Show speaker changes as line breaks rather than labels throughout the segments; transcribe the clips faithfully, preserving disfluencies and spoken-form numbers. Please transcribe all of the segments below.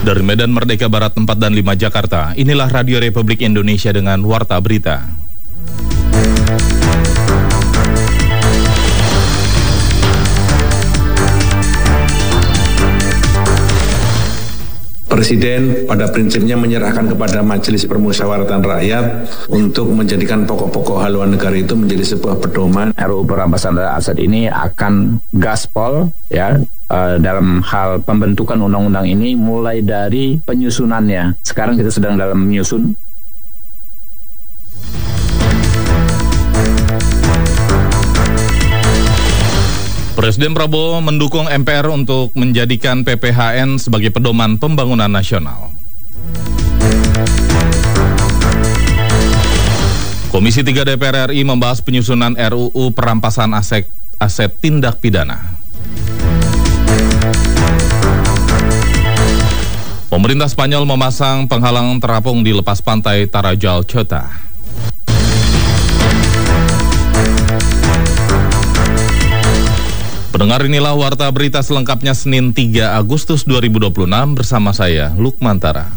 Dari Medan Merdeka Barat empat dan lima Jakarta, inilah Radio Republik Indonesia dengan Warta Berita.
Presiden pada prinsipnya menyerahkan kepada Majelis Permusyawaratan Rakyat untuk menjadikan pokok-pokok haluan negara itu menjadi sebuah pedoman.
R U U perampasan aset ini akan gaspol ya uh, dalam hal pembentukan undang-undang ini mulai dari penyusunannya. Sekarang kita sedang dalam menyusun.
Presiden Prabowo mendukung M P R untuk menjadikan P P H N sebagai pedoman pembangunan nasional. Komisi tiga D P R R I membahas penyusunan R U U perampasan aset, aset tindak pidana. Pemerintah Spanyol memasang penghalang terapung di lepas pantai Tarajal, Ceuta. Pendengar, inilah Warta Berita selengkapnya Senin tiga Agustus dua ribu dua puluh enam bersama saya, Lukmantara.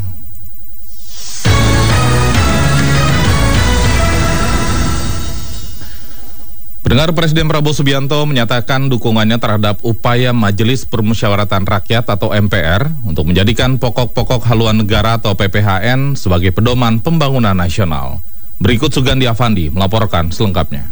Pendengar, Presiden Prabowo Subianto menyatakan dukungannya terhadap upaya Majelis Permusyawaratan Rakyat atau M P R untuk menjadikan pokok-pokok haluan negara atau P P H N sebagai pedoman pembangunan nasional. Berikut Sugandi Afandi melaporkan selengkapnya.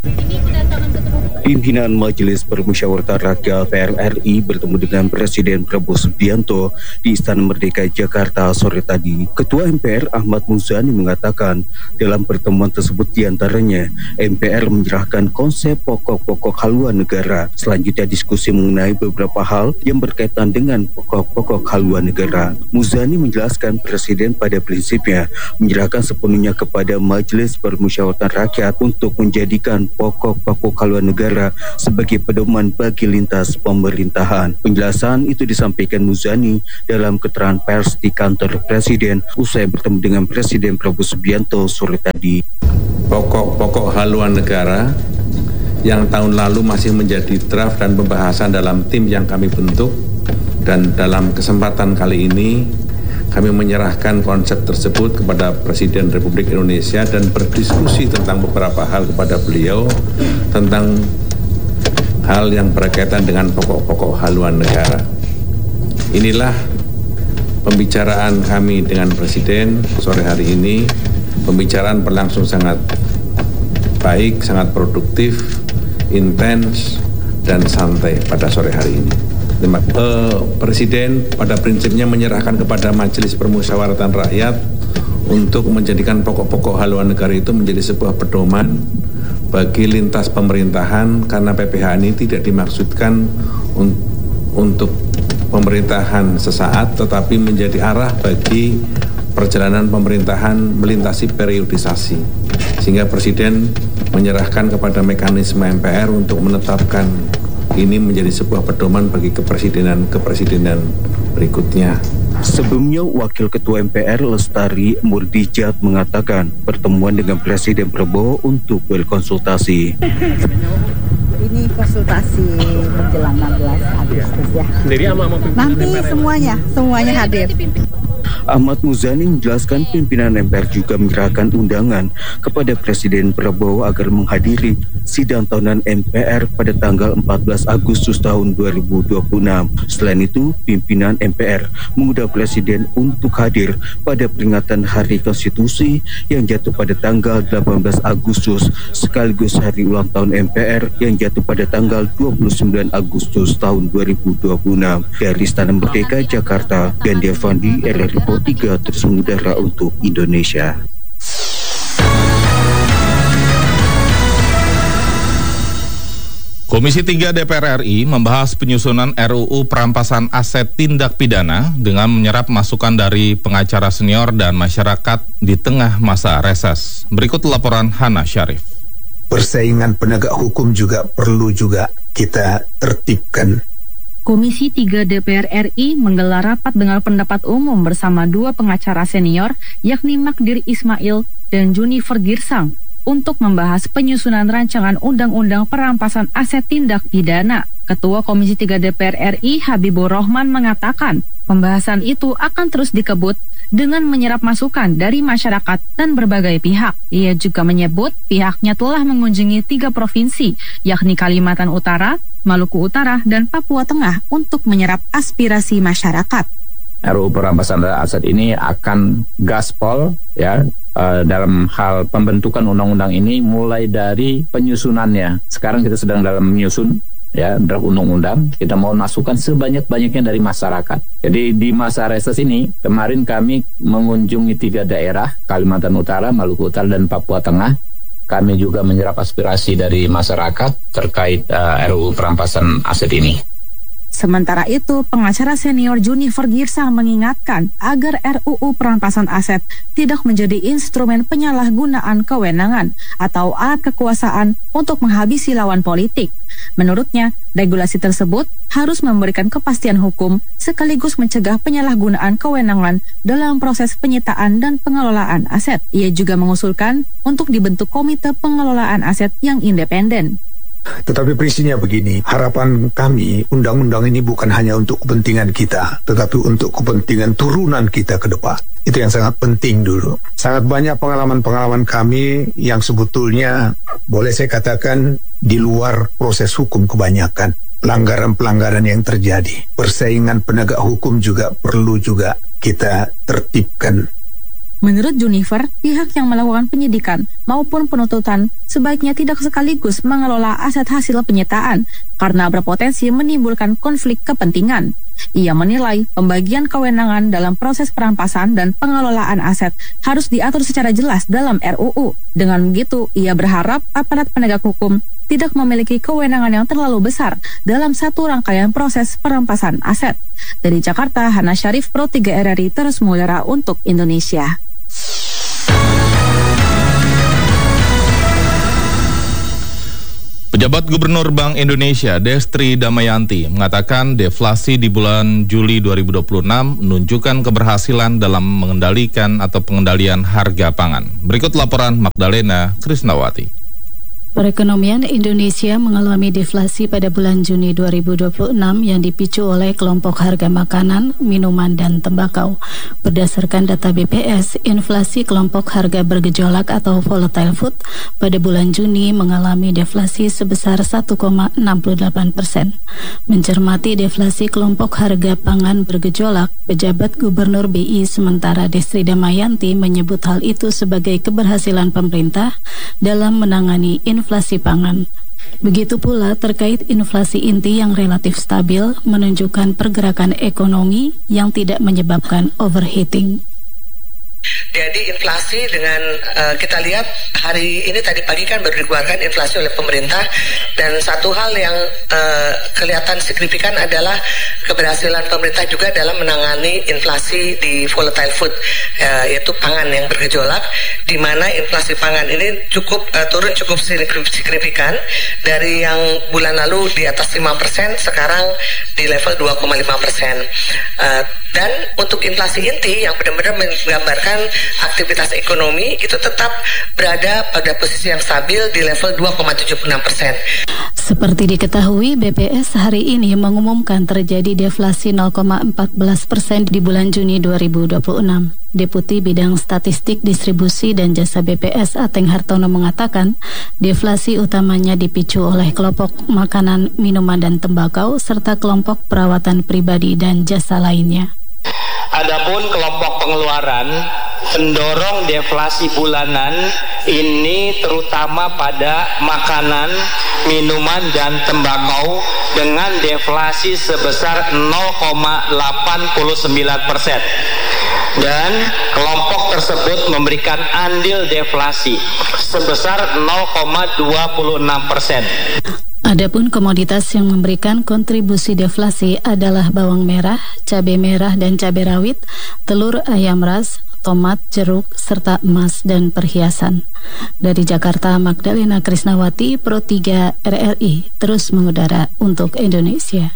Pimpinan Majelis Permusyawaratan Rakyat P R R I bertemu dengan Presiden Prabowo Subianto di Istana Merdeka Jakarta sore tadi. Ketua M P R Ahmad Muzani mengatakan dalam pertemuan tersebut diantaranya M P R menyerahkan konsep pokok-pokok haluan negara. Selanjutnya diskusi mengenai beberapa hal yang berkaitan dengan pokok-pokok haluan negara. Muzani menjelaskan Presiden pada prinsipnya menyerahkan sepenuhnya kepada Majelis Permusyawaratan Rakyat untuk menjadikan pokok-pokok haluan negara sebagai pedoman bagi lintas pemerintahan. Penjelasan itu disampaikan Muzani dalam keterangan pers di kantor Presiden usai bertemu dengan Presiden Prabowo Subianto sore tadi.
Pokok-pokok haluan negara yang tahun lalu masih menjadi draft dan pembahasan dalam tim yang kami bentuk, dan dalam kesempatan kali ini kami menyerahkan konsep tersebut kepada Presiden Republik Indonesia dan berdiskusi tentang beberapa hal kepada beliau tentang hal yang berkaitan dengan pokok-pokok haluan negara. Inilah pembicaraan kami dengan Presiden sore hari ini. Pembicaraan berlangsung sangat baik, sangat produktif, intens, dan santai pada sore hari ini. Uh, Presiden pada prinsipnya menyerahkan kepada Majelis Permusyawaratan Rakyat untuk menjadikan pokok-pokok haluan negara itu menjadi sebuah pedoman bagi lintas pemerintahan, karena P P H ini tidak dimaksudkan un untuk pemerintahan sesaat, tetapi menjadi arah bagi perjalanan pemerintahan melintasi periodisasi. Sehingga Presiden menyerahkan kepada mekanisme M P R untuk menetapkan ini menjadi sebuah pedoman bagi kepresidenan-kepresidenan berikutnya.
Sebelumnya, Wakil Ketua M P R Lestari Murdijat mengatakan pertemuan dengan Presiden Prabowo untuk berkonsultasi.
Ini konsultasi menjelang enam belas Agustus ya. Nanti semuanya, semuanya hadir.
Ahmad Muzani menjelaskan pimpinan M P R juga menyerahkan undangan kepada Presiden Prabowo agar menghadiri sidang tahunan M P R pada tanggal empat belas Agustus tahun dua ribu dua puluh enam. Selain itu, pimpinan M P R mengundang Presiden untuk hadir pada peringatan Hari Konstitusi yang jatuh pada tanggal delapan belas Agustus sekaligus hari ulang tahun M P R yang jatuh pada tanggal dua puluh sembilan Agustus tahun dua ribu dua puluh enam. Dari Istana Merdeka Jakarta, Gandhi Afandi, R R I tiga terus mengudara untuk Indonesia.
Komisi tiga D P R R I membahas penyusunan R U U perampasan aset tindak pidana dengan menyerap masukan dari pengacara senior dan masyarakat di tengah masa reses. Berikut laporan Hana Syarif.
Persaingan penegak hukum juga perlu juga kita tertibkan.
Komisi tiga D P R R I menggelar rapat dengar pendapat umum bersama dua pengacara senior, yakni Magdir Ismail dan Junifer Girsang, untuk membahas penyusunan rancangan undang-undang perampasan aset tindak pidana. Ketua Komisi tiga D P R R I Habibur Rahman mengatakan, pembahasan itu akan terus dikebut dengan menyerap masukan dari masyarakat dan berbagai pihak. Ia juga menyebut pihaknya telah mengunjungi tiga provinsi, yakni Kalimantan Utara, Maluku Utara, dan Papua Tengah untuk menyerap aspirasi masyarakat.
R U U perampasan aset ini akan gaspol ya uh, dalam hal pembentukan undang-undang ini mulai dari penyusunannya. Sekarang kita sedang dalam menyusun ya draft undang-undang. Kita mau masukkan sebanyak-banyaknya dari masyarakat. Jadi di masa reses ini kemarin kami mengunjungi tiga daerah, Kalimantan Utara, Maluku Utara, dan Papua Tengah. Kami juga menyerap aspirasi dari masyarakat terkait uh, R U U perampasan aset ini.
Sementara itu, pengacara senior Junifer Girsang mengingatkan agar R U U perampasan aset tidak menjadi instrumen penyalahgunaan kewenangan atau alat kekuasaan untuk menghabisi lawan politik. Menurutnya, regulasi tersebut harus memberikan kepastian hukum sekaligus mencegah penyalahgunaan kewenangan dalam proses penyitaan dan pengelolaan aset. Ia juga mengusulkan untuk dibentuk komite pengelolaan aset yang independen.
Tetapi prinsipnya begini, harapan kami undang-undang ini bukan hanya untuk kepentingan kita, tetapi untuk kepentingan turunan kita ke depan. Itu yang sangat penting dulu. Sangat banyak pengalaman-pengalaman kami yang sebetulnya boleh saya katakan di luar proses hukum kebanyakan. Pelanggaran-pelanggaran yang terjadi. Persaingan penegak hukum juga perlu juga kita tertibkan.
Menurut Junifer, pihak yang melakukan penyidikan maupun penuntutan sebaiknya tidak sekaligus mengelola aset hasil penyitaan karena berpotensi menimbulkan konflik kepentingan. Ia menilai pembagian kewenangan dalam proses perampasan dan pengelolaan aset harus diatur secara jelas dalam R U U. Dengan begitu, ia berharap aparat penegak hukum tidak memiliki kewenangan yang terlalu besar dalam satu rangkaian proses perampasan aset. Dari Jakarta, Hana Syarif, Pro tiga R R I, terus mengudara untuk Indonesia.
Pejabat Gubernur Bank Indonesia Destri Damayanti mengatakan deflasi di bulan Juli dua ribu dua puluh enam menunjukkan keberhasilan dalam mengendalikan atau pengendalian harga pangan. Berikut laporan Magdalena Krisnawati.
Perekonomian Indonesia mengalami deflasi pada bulan Juni dua ribu dua puluh enam yang dipicu oleh kelompok harga makanan, minuman, dan tembakau. Berdasarkan data B P S, inflasi kelompok harga bergejolak atau volatile food pada bulan Juni mengalami deflasi sebesar satu koma enam delapan persen. Mencermati deflasi kelompok harga pangan bergejolak, pejabat Gubernur B I sementara Destri Damayanti menyebut hal itu sebagai keberhasilan pemerintah dalam menangani inflasi inflasi pangan. Begitu pula terkait inflasi inti yang relatif stabil menunjukkan pergerakan ekonomi yang tidak menyebabkan overheating.
Jadi inflasi dengan uh, kita lihat hari ini tadi pagi kan baru dikeluarkan inflasi oleh pemerintah, dan satu hal yang uh, kelihatan signifikan adalah keberhasilan pemerintah juga dalam menangani inflasi di volatile food, uh, yaitu pangan yang bergejolak, di mana inflasi pangan ini cukup uh, turun cukup signifikan dari yang bulan lalu di atas lima persen, sekarang di level dua koma lima persen. Uh, dan untuk inflasi inti yang benar-benar menggambarkan aktivitas ekonomi itu tetap berada pada posisi yang stabil di level dua koma tujuh enam persen.
Seperti diketahui, B P S hari ini mengumumkan terjadi deflasi nol koma empat belas persen di bulan Juni dua ribu dua puluh enam. Deputi Bidang Statistik Distribusi dan Jasa B P S Ateng Hartono mengatakan, deflasi utamanya dipicu oleh kelompok makanan, minuman, dan tembakau serta kelompok perawatan pribadi dan jasa lainnya.
Adapun kelompok pengeluaran pendorong deflasi bulanan ini terutama pada makanan, minuman, dan tembakau dengan deflasi sebesar nol koma delapan sembilan persen. Dan kelompok tersebut memberikan andil deflasi sebesar nol koma dua enam persen.
Adapun komoditas yang memberikan kontribusi deflasi adalah bawang merah, cabai merah dan cabai rawit, telur ayam ras, tomat, jeruk, serta emas dan perhiasan. Dari Jakarta, Magdalena Krisnawati, Pro tiga R R I, terus mengudara untuk Indonesia.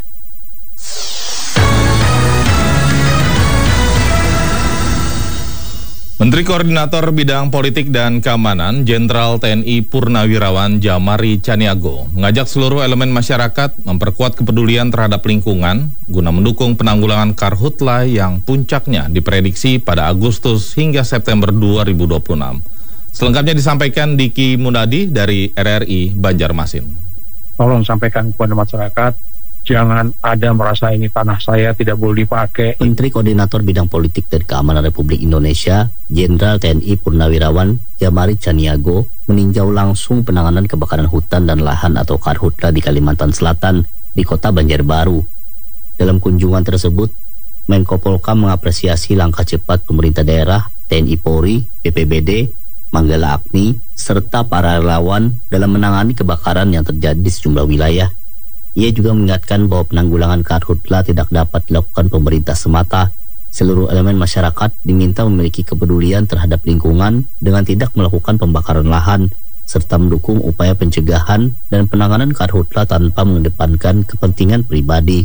Menteri Koordinator Bidang Politik dan Keamanan, Jenderal T N I Purnawirawan Djamari Caniago, mengajak seluruh elemen masyarakat memperkuat kepedulian terhadap lingkungan guna mendukung penanggulangan karhutla yang puncaknya diprediksi pada Agustus hingga September dua ribu dua puluh enam. Selengkapnya disampaikan Diki Munadi dari R R I Banjarmasin.
Tolong sampaikan kepada masyarakat, jangan ada merasa ini tanah saya tidak boleh dipakai.
Menteri Koordinator Bidang Politik dan Keamanan Republik Indonesia, Jenderal T N I Purnawirawan Djamari Caniago meninjau langsung penanganan kebakaran hutan dan lahan atau karhutla di Kalimantan Selatan di Kota Banjarbaru. Dalam kunjungan tersebut, Menko Polhukam mengapresiasi langkah cepat pemerintah daerah, T N I Polri, B P B D, Manggala Agni, serta para relawan dalam menangani kebakaran yang terjadi di sejumlah wilayah. Ia juga mengingatkan bahwa penanggulangan karhutla tidak dapat dilakukan pemerintah semata. Seluruh elemen masyarakat diminta memiliki kepedulian terhadap lingkungan dengan tidak melakukan pembakaran lahan, serta mendukung upaya pencegahan dan penanganan karhutla tanpa mengedepankan kepentingan pribadi.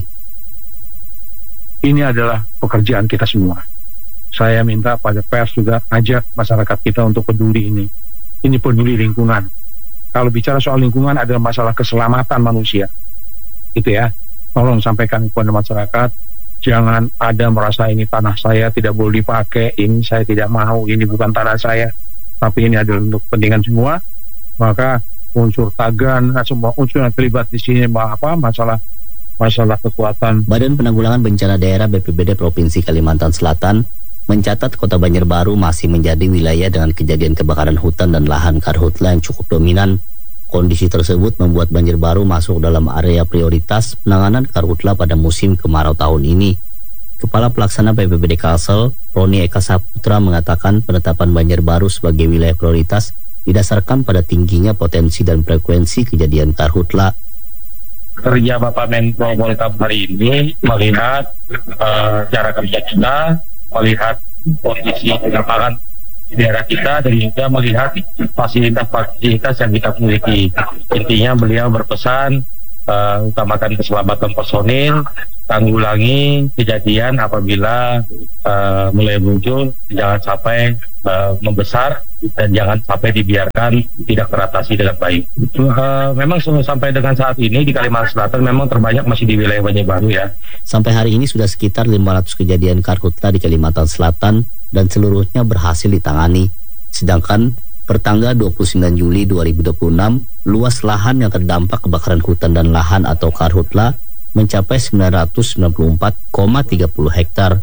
Ini adalah pekerjaan kita semua. Saya minta pada pers juga ajak masyarakat kita untuk peduli ini. Ini peduli lingkungan. Kalau bicara soal lingkungan adalah masalah keselamatan manusia. Itu ya, tolong sampaikan kepada masyarakat, jangan ada merasa ini tanah saya tidak boleh dipakai, ini saya tidak mau, ini bukan tanah saya, tapi ini adalah untuk kepentingan semua. Maka unsur Tagan, semua unsur yang terlibat di sini, apa masalah masalah kekuatan.
Badan Penanggulangan Bencana Daerah B P B D Provinsi Kalimantan Selatan mencatat Kota Banjarbaru masih menjadi wilayah dengan kejadian kebakaran hutan dan lahan karhutla yang cukup dominan. Kondisi tersebut membuat Banjarbaru masuk dalam area prioritas penanganan karhutla pada musim kemarau tahun ini. Kepala Pelaksana B P B D Kalsel, Roni Eka Saputra, mengatakan penetapan Banjarbaru sebagai wilayah prioritas didasarkan pada tingginya potensi dan frekuensi kejadian karhutla.
Kerja Bapak Menko Polhukam hari ini melihat uh, cara kerja kita, melihat kondisi lapangan di daerah kita, dan juga melihat fasilitas-fasilitas yang kita miliki. Intinya beliau berpesan uh, utamakan keselamatan personil, tanggulangi kejadian apabila uh, mulai muncul, jangan sampai uh, membesar dan jangan sampai dibiarkan tidak teratasi dengan baik. Uh, memang sampai dengan saat ini di Kalimantan Selatan memang terbanyak masih di wilayah Banjarbaru ya.
Sampai hari ini sudah sekitar lima ratus kejadian karhutla di Kalimantan Selatan dan seluruhnya berhasil ditangani. Sedangkan pertanggal dua puluh sembilan Juli dua ribu dua puluh enam, luas lahan yang terdampak kebakaran hutan dan lahan atau karhutla mencapai sembilan ratus sembilan puluh empat koma tiga puluh hektar.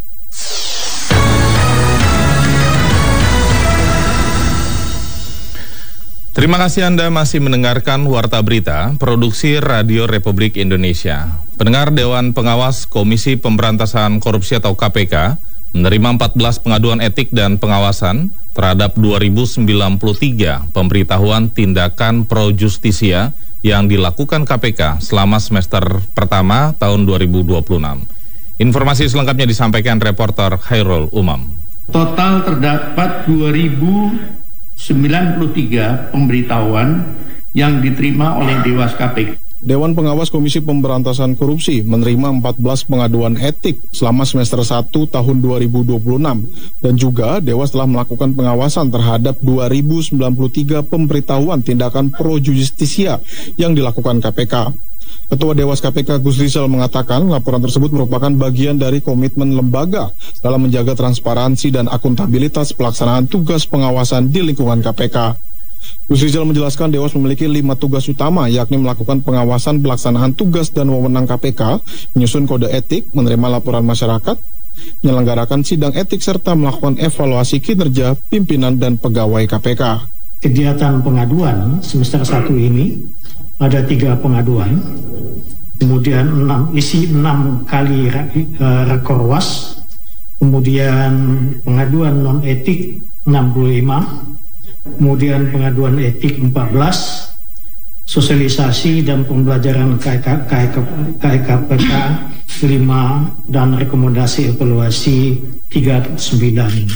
Terima kasih Anda masih mendengarkan Warta Berita, produksi Radio Republik Indonesia. Pendengar, Dewan Pengawas Komisi Pemberantasan Korupsi atau K P K menerima empat belas pengaduan etik dan pengawasan terhadap dua ribu sembilan puluh tiga pemberitahuan tindakan pro justisia yang dilakukan K P K selama semester pertama tahun dua ribu dua puluh enam. Informasi selengkapnya disampaikan reporter Khairul Umam.
Total terdapat dua ribu sembilan puluh tiga pemberitahuan yang diterima oleh Dewas K P K.
Dewan Pengawas Komisi Pemberantasan Korupsi menerima empat belas pengaduan etik selama semester satu tahun dua ribu dua puluh enam, dan juga Dewas telah melakukan pengawasan terhadap dua ribu sembilan puluh tiga pemberitahuan tindakan pro justisia yang dilakukan K P K. Ketua Dewas K P K Gus Rizal mengatakan laporan tersebut merupakan bagian dari komitmen lembaga dalam menjaga transparansi dan akuntabilitas pelaksanaan tugas pengawasan di lingkungan K P K. Gus Rizal menjelaskan Dewas memiliki lima tugas utama, yakni melakukan pengawasan pelaksanaan tugas dan wewenang K P K, menyusun kode etik, menerima laporan masyarakat, menyelenggarakan sidang etik, serta melakukan evaluasi kinerja pimpinan dan pegawai K P K.
Kegiatan pengaduan semester satu ini ada tiga pengaduan, kemudian enam, isi enam kali uh, rekorwas, kemudian pengaduan non etik enam puluh lima, kemudian pengaduan etik empat belas, sosialisasi dan pembelajaran K K P K lima, dan rekomendasi evaluasi tiga puluh sembilan.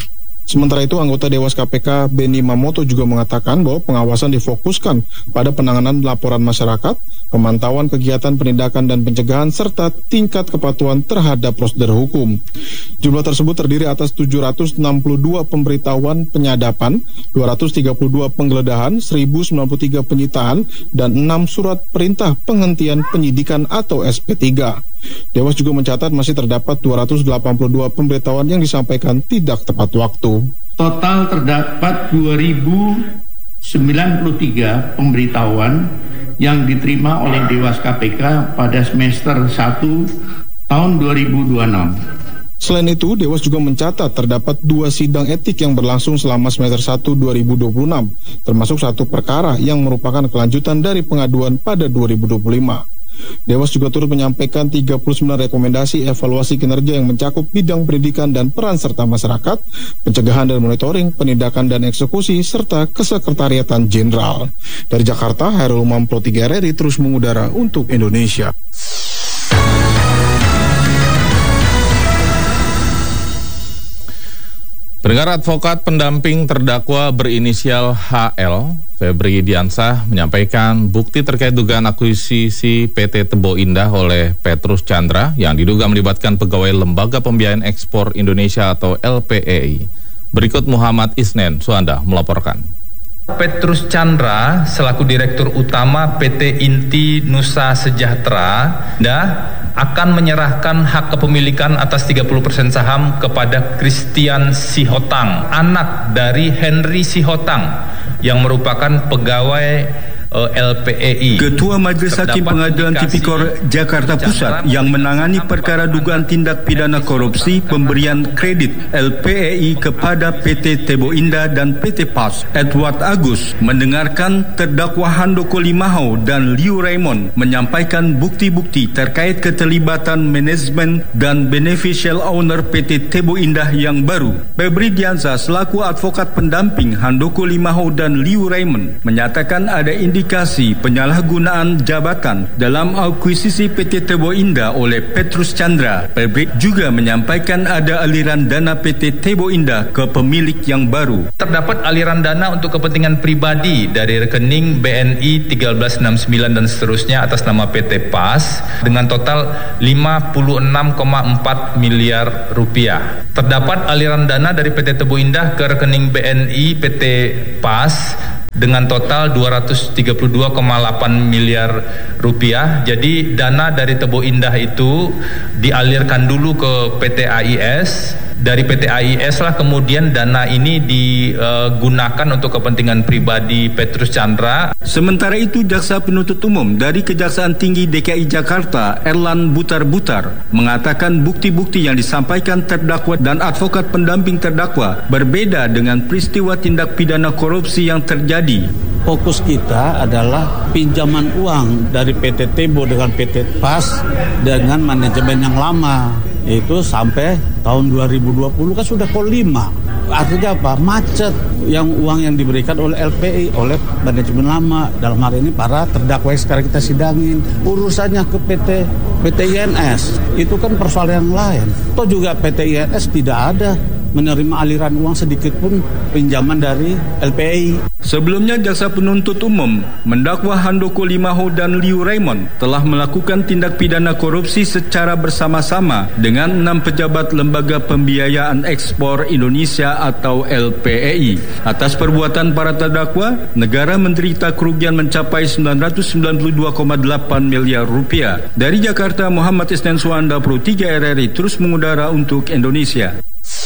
Sementara itu, anggota Dewas K P K Beni Mamoto juga mengatakan bahwa pengawasan difokuskan pada penanganan laporan masyarakat, pemantauan kegiatan penindakan dan pencegahan, serta tingkat kepatuhan terhadap prosedur hukum. Jumlah tersebut terdiri atas tujuh ratus enam puluh dua pemberitahuan penyadapan, dua ratus tiga puluh dua penggeledahan, seribu sembilan puluh tiga penyitaan, dan enam surat perintah penghentian penyidikan atau S P tiga. Dewas juga mencatat masih terdapat dua ratus delapan puluh dua pemberitahuan yang disampaikan tidak tepat waktu.
Total terdapat dua ribu sembilan puluh tiga pemberitahuan yang diterima oleh Dewas K P K pada semester satu tahun dua ribu dua puluh enam.
Selain itu, Dewas juga mencatat terdapat dua sidang etik yang berlangsung selama semester satu dua ribu dua puluh enam, termasuk satu perkara yang merupakan kelanjutan dari pengaduan pada dua ribu dua puluh lima. Dewas juga turut menyampaikan tiga puluh sembilan rekomendasi evaluasi kinerja yang mencakup bidang pendidikan dan peran serta masyarakat, pencegahan dan monitoring, penindakan dan eksekusi, serta kesekretariatan jenderal. Dari Jakarta, Hairul Umam Pro tiga R R I terus mengudara untuk Indonesia.
Pendengar, advokat pendamping terdakwa berinisial H L, Febri Diansah, menyampaikan bukti terkait dugaan akuisisi P T Tebo Indah oleh Petrus Chandra yang diduga melibatkan pegawai Lembaga Pembiayaan Ekspor Indonesia atau L P E I. Berikut Muhammad Isnen Suanda melaporkan.
Petrus Chandra selaku Direktur Utama P T Inti Nusa Sejahtera dah akan menyerahkan hak kepemilikan atas tiga puluh persen saham kepada Christian Sihotang, anak dari Henry Sihotang yang merupakan pegawai L P E I.
Ketua Majelis Hakim Pengadilan Tipikor Jakarta Pusat yang menangani perkara dugaan tindak pidana korupsi pemberian kredit L P E I kepada P T Tebo Indah dan P T P A S, Edward Agus, mendengarkan terdakwa Handoko Limahau dan Liu Raymond menyampaikan bukti-bukti terkait keterlibatan manajemen dan beneficial owner P T Tebo Indah yang baru. Febri Diansah selaku advokat pendamping Handoko Limahau dan Liu Raymond menyatakan ada indikasi indikasi penyalahgunaan jabatan dalam akuisisi P T Tebo Indah oleh Petrus Chandra. Febri juga menyampaikan ada aliran dana P T Tebo Indah ke pemilik yang baru.
Terdapat aliran dana untuk kepentingan pribadi dari rekening B N I tiga belas enam sembilan dan seterusnya atas nama P T P A S dengan total lima puluh enam koma empat miliar rupiah. Terdapat aliran dana dari P T Tebo Indah ke rekening B N I P T P A S dengan total dua ratus tiga puluh dua koma delapan miliar rupiah. Jadi dana dari Tebo Indah itu dialirkan dulu ke P T A I S. Dari P T A I S lah kemudian dana ini digunakan untuk kepentingan pribadi Petrus Chandra.
Sementara itu, Jaksa Penuntut Umum dari Kejaksaan Tinggi D K I Jakarta, Erlan Butar-Butar, mengatakan bukti-bukti yang disampaikan terdakwa dan advokat pendamping terdakwa berbeda dengan peristiwa tindak pidana korupsi yang terjadi.
Fokus kita adalah pinjaman uang dari P T Tebo dengan P T P A S dengan manajemen yang lama. Itu sampai tahun dua ribu dua puluh kan sudah kol lima. Artinya apa? Macet yang uang yang diberikan oleh L P I, oleh manajemen lama. Dalam hal ini para terdakwa yang sekarang kita sidangin. Urusannya ke P T P T I N S, itu kan persoalan yang lain. Toh juga P T I N S tidak ada menerima aliran uang sedikit pun pinjaman dari L P I.
Sebelumnya, Jaksa Penuntut Umum mendakwa Handoko Limahau dan Liu Raymond telah melakukan tindak pidana korupsi secara bersama-sama dengan enam pejabat Lembaga Pembiayaan Ekspor Indonesia atau L P E I. Atas perbuatan para terdakwa, negara menderita kerugian mencapai sembilan ratus sembilan puluh dua koma delapan miliar rupiah. Dari Jakarta, Muhammad Isnen Suanda, Pro tiga R R I terus mengudara untuk Indonesia.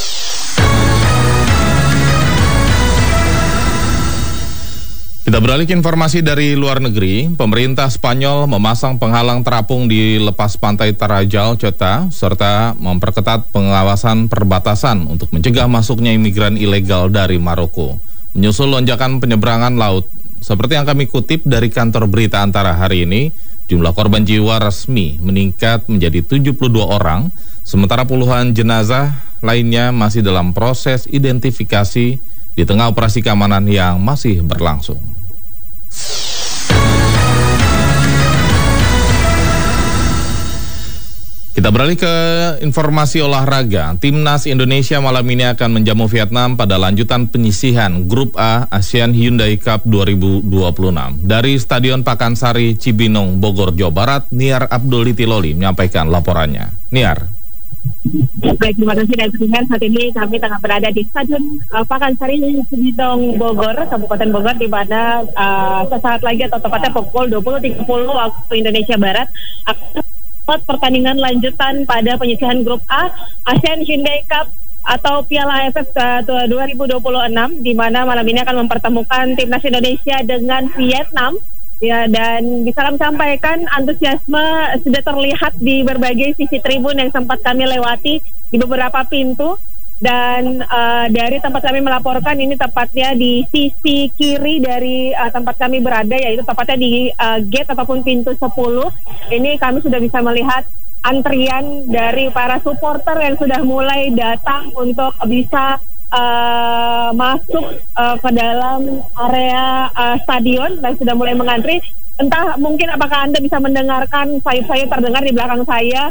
Kita beralih ke informasi dari luar negeri. Pemerintah Spanyol memasang penghalang terapung di lepas pantai Tarajal, Ceuta, serta memperketat pengawasan perbatasan untuk mencegah masuknya imigran ilegal dari Maroko. Menyusul lonjakan penyeberangan laut, seperti yang kami kutip dari kantor berita Antara hari ini, jumlah korban jiwa resmi meningkat menjadi tujuh puluh dua orang, sementara puluhan jenazah lainnya masih dalam proses identifikasi di tengah operasi keamanan yang masih berlangsung. Kita beralih ke informasi olahraga. Timnas Indonesia malam ini akan menjamu Vietnam pada lanjutan penyisihan Grup A ASEAN Hyundai Cup dua ribu dua puluh enam. Dari Stadion Pakansari, Cibinong, Bogor, Jawa Barat, Niar Abdul Litiloli menyampaikan laporannya. Niar.
Baik, terima kasih dan pendengar. Saat ini kami tengah berada di Stadion uh, Pakansari, Cibinong, Bogor, Kabupaten Bogor, di mana uh, sesaat lagi atau tepatnya pukul dua puluh tiga puluh waktu Indonesia Barat akan pertandingan lanjutan pada penyisihan Grup A ASEAN Hyundai Cup atau Piala A F F dua ribu dua puluh enam, di mana malam ini akan mempertemukan timnas Indonesia dengan Vietnam. Ya, dan bisa kami sampaikan antusiasme sudah terlihat di berbagai sisi tribun yang sempat kami lewati di beberapa pintu. Dan uh, dari tempat kami melaporkan, ini tepatnya di sisi kiri dari uh, tempat kami berada, yaitu tepatnya di uh, gate ataupun pintu sepuluh. Ini kami sudah bisa melihat antrian dari para supporter yang sudah mulai datang untuk bisa uh, masuk uh, ke dalam area uh, stadion dan sudah mulai mengantri. Entah mungkin apakah Anda bisa mendengarkan, saya, saya terdengar di belakang saya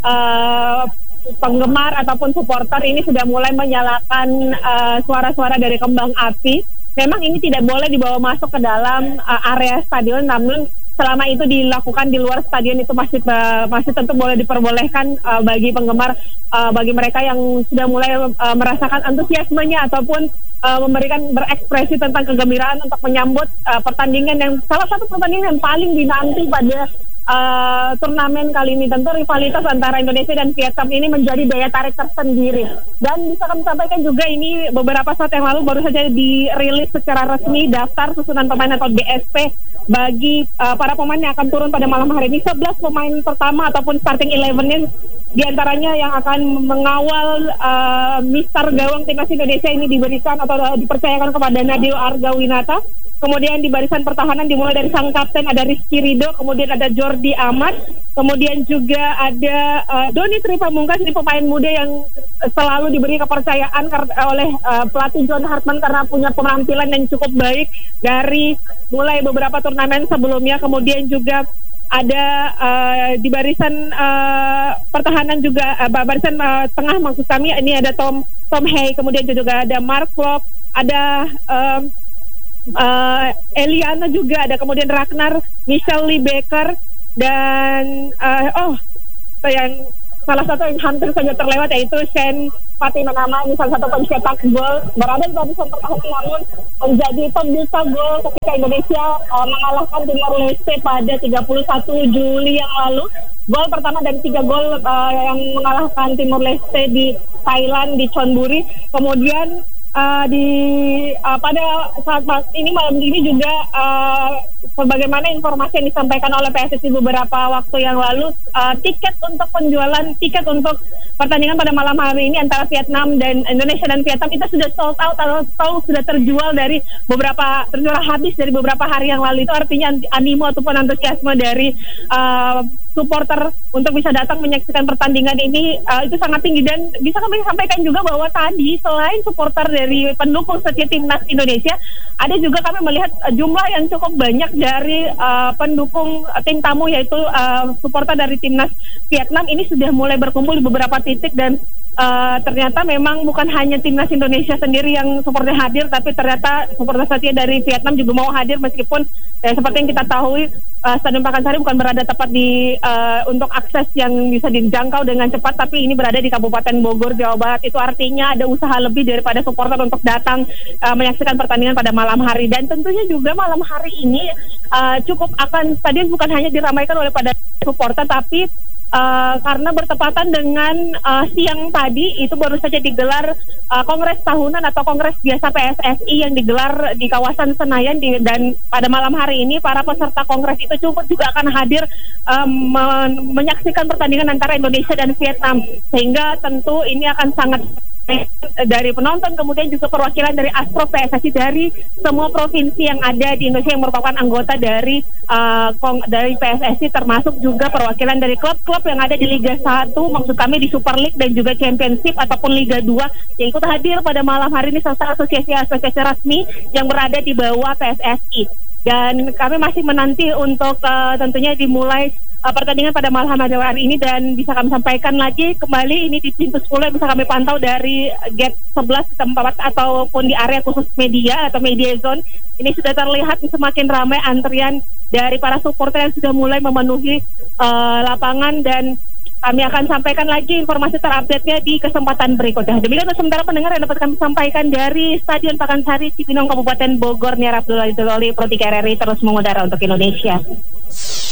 uh, penggemar ataupun supporter ini sudah mulai menyalakan uh, suara-suara dari kembang api. Memang ini tidak boleh dibawa masuk ke dalam uh, area stadion, namun selama itu dilakukan di luar stadion itu masih uh, masih tentu boleh diperbolehkan uh, bagi penggemar, uh, bagi mereka yang sudah mulai uh, merasakan antusiasmenya ataupun uh, memberikan berekspresi tentang kegembiraan untuk menyambut uh, pertandingan yang salah satu pertandingan yang paling dinanti pada Uh, turnamen kali ini. Tentu rivalitas antara Indonesia dan Vietnam ini menjadi daya tarik tersendiri. Dan bisa kami sampaikan juga, ini beberapa saat yang lalu baru saja dirilis secara resmi daftar susunan pemain atau D S P bagi uh, para pemain yang akan turun pada malam hari ini. sebelas pemain pertama ataupun starting eleven-nya diantaranya yang akan mengawal uh, Mister Gawang Timnas Indonesia ini diberikan atau uh, dipercayakan kepada Nadeo Argawinata. Kemudian di barisan pertahanan dimulai dari sang kapten ada Rizky Ridho, kemudian ada Jordi Amat, kemudian juga ada uh, Doni Tripamungkas, ini pemain muda yang selalu diberi kepercayaan oleh uh, pelatih John Hartman karena punya penampilan yang cukup baik dari mulai beberapa turnamen sebelumnya. Kemudian juga ada uh, di barisan uh, pertahanan juga uh, barisan uh, tengah maksud kami, ini ada Tom Tom Hay, kemudian juga ada Mark Klok, ada um, Uh, Eliana juga ada, kemudian Ragnar, Michelle Lee Baker, dan uh, oh yang salah satu yang hampir saja terlewat yaitu Shane Fatima Nama, ini salah satu pencetak gol, berada di barisan pertahanan namun menjadi pembuka gol ketika Indonesia uh, mengalahkan Timor Leste pada tiga puluh satu Juli yang lalu. Gol pertama dan tiga gol uh, yang mengalahkan Timor Leste di Thailand di Chonburi. Kemudian Uh, di uh, pada saat ini malam ini juga uh, sebagaimana informasi yang disampaikan oleh P S S I beberapa waktu yang lalu, uh, tiket untuk penjualan tiket untuk pertandingan pada malam hari ini antara Vietnam dan Indonesia dan Vietnam itu sudah sold out atau sudah terjual dari beberapa terjual habis dari beberapa hari yang lalu. Itu artinya animo ataupun antusiasme dari uh, supporter untuk bisa datang menyaksikan pertandingan ini uh, itu sangat tinggi. Dan bisa kami sampaikan juga bahwa tadi selain supporter dari pendukung setia timnas Indonesia, ada juga kami melihat uh, jumlah yang cukup banyak dari uh, pendukung uh, tim tamu, yaitu uh, supporter dari timnas Vietnam ini sudah mulai berkumpul di beberapa titik. Dan uh, ternyata memang bukan hanya timnas Indonesia sendiri yang supporter hadir, tapi ternyata supporter setia dari Vietnam juga mau hadir, meskipun ya, seperti yang kita tahu uh, Stadion Pakansari bukan berada tepat di uh, untuk akses yang bisa dijangkau dengan cepat, tapi ini berada di Kabupaten Bogor, Jawa Barat. Itu artinya ada usaha lebih daripada supporter untuk datang uh, menyaksikan pertandingan pada malam hari. Dan tentunya juga malam hari ini uh, cukup akan stadion bukan hanya diramaikan oleh pada supporter, tapi Uh, karena bertepatan dengan uh, siang tadi itu baru saja digelar uh, kongres tahunan atau kongres biasa P S S I yang digelar di kawasan Senayan di, dan pada malam hari ini para peserta kongres itu cukup juga akan hadir um, men- menyaksikan pertandingan antara Indonesia dan Vietnam, sehingga tentu ini akan sangat dari penonton, kemudian juga perwakilan dari Astro P S S I dari semua provinsi yang ada di Indonesia yang merupakan anggota dari uh, kong, dari P S S I, termasuk juga perwakilan dari klub-klub yang ada di Liga satu, maksud kami di Super League dan juga Championship ataupun Liga dua yang ikut hadir pada malam hari ini serta asosiasi-asosiasi resmi yang berada di bawah P S S I. dan kami masih menanti untuk uh, tentunya dimulai uh, pertandingan pada malam hari ini, dan bisa kami sampaikan lagi kembali ini di pintu sepuluh yang bisa kami pantau dari gate sebelas tempat ataupun di area khusus media atau media zone. Ini sudah terlihat semakin ramai antrian dari para supporter yang sudah mulai memenuhi uh, lapangan, dan kami akan sampaikan lagi informasi terupdate-nya di kesempatan berikutnya. Demikian untuk sementara pendengar yang dapat kami sampaikan dari Stadion Pakansari, Cibinong, Kabupaten Bogor. Nia Abdullah Idololi, Pro tiga R R I terus mengudara untuk Indonesia.